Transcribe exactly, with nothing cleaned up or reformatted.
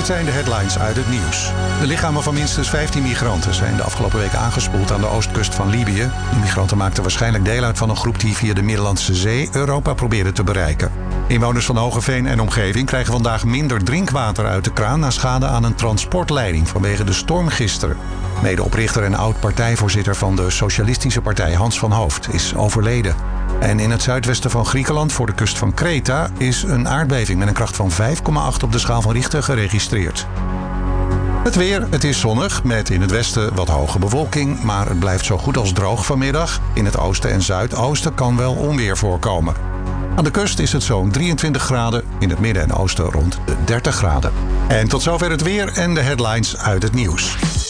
zijn de headlines uit het nieuws. De lichamen van minstens vijftien migranten zijn de afgelopen week aangespoeld aan de oostkust van Libië. De migranten maakten waarschijnlijk deel uit van een groep die via de Middellandse Zee Europa probeerde te bereiken. Inwoners van Hogeveen en omgeving krijgen vandaag minder drinkwater uit de kraan na schade aan een transportleiding vanwege de storm gisteren. Medeoprichter en oud-partijvoorzitter van de Socialistische Partij Hans van Hooft is overleden. En in het zuidwesten van Griekenland, voor de kust van Kreta, is een aardbeving met een kracht van vijf komma acht op de schaal van Richter geregistreerd. Het weer, het is zonnig, met in het westen wat hoge bewolking, maar het blijft zo goed als droog vanmiddag. In het oosten en zuidoosten kan wel onweer voorkomen. Aan de kust is het zo'n drieëntwintig graden, in het midden en oosten rond de dertig graden. En tot zover het weer en de headlines uit het nieuws.